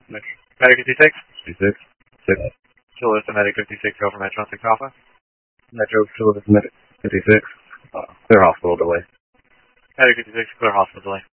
Medic 56? 56. 6. Chula Vista Medic 56, go for Metro 6 Alpha. Metro, Chula Vista Medic 56. Clear hospital delay. Medic 56, clear hospital delay.